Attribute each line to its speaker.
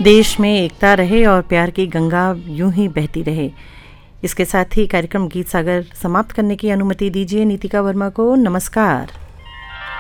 Speaker 1: देश में एकता रहे और प्यार की गंगा यूं ही बहती रहे। इसके साथ ही कार्यक्रम गीत सागर समाप्त करने की अनुमति दीजिए नीतिका वर्मा को। नमस्कार।